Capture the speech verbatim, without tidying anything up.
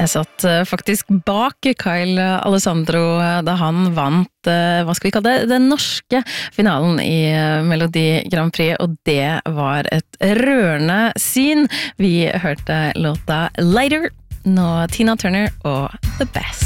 Jeg satt faktisk bak Kyle Alessandro da han vant, hva skal vi kalle det, den norske finalen i Melodi Grand Prix, og det var et rørende syn. Vi hørte låta Lighter, nå Tina Turner og The Best.